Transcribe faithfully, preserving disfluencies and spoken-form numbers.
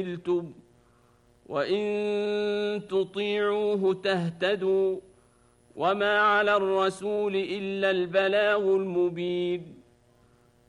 حملتم وإن تطيعوه تهتدوا وما على الرسول إلا البلاغ المبين